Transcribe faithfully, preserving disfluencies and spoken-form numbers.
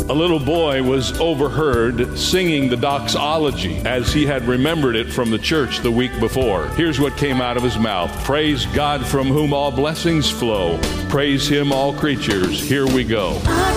A little boy was overheard singing the doxology as he had remembered it from the church the week before. Here's what came out of his mouth. Praise God from whom all blessings flow. Praise him, all creatures. Here we go.